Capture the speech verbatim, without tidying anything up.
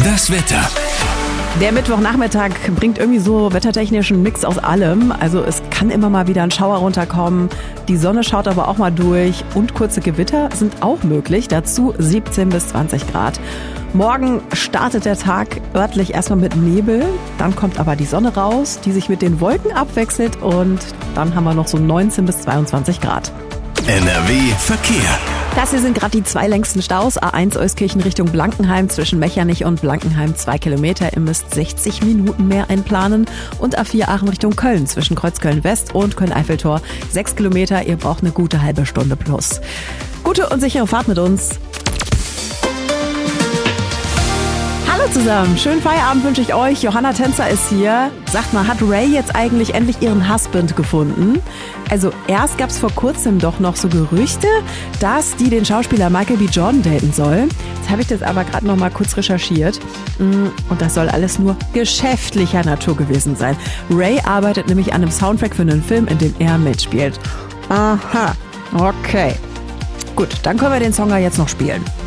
Das Wetter. Der Mittwochnachmittag bringt irgendwie so wettertechnischen Mix aus allem. Also es kann immer mal wieder ein Schauer runterkommen. Die Sonne schaut aber auch mal durch und kurze Gewitter sind auch möglich. Dazu siebzehn bis zwanzig Grad. Morgen startet der Tag örtlich erstmal mit Nebel. Dann kommt aber die Sonne raus, die sich mit den Wolken abwechselt. Und dann haben wir noch so neunzehn bis zweiundzwanzig Grad. N R W Verkehr. Das hier sind gerade die zwei längsten Staus. A eins Euskirchen Richtung Blankenheim zwischen Mechernich und Blankenheim zwei Kilometer. Ihr müsst sechzig Minuten mehr einplanen. Und A vier Aachen Richtung Köln zwischen Kreuzköln West und Köln-Eiffeltor sechs Kilometer. Ihr braucht eine gute halbe Stunde plus. Gute und sichere Fahrt mit uns. Hallo zusammen, schönen Feierabend wünsche ich euch. Johanna Tänzer ist hier. Sagt mal, hat Ray jetzt eigentlich endlich ihren Husband gefunden? Also erst gab es vor kurzem doch noch so Gerüchte, dass die den Schauspieler Michael B. Jordan daten soll. Jetzt habe ich das aber gerade noch mal kurz recherchiert. Und das soll alles nur geschäftlicher Natur gewesen sein. Ray arbeitet nämlich an einem Soundtrack für einen Film, in dem er mitspielt. Aha, okay. Gut, dann können wir den Song ja jetzt noch spielen.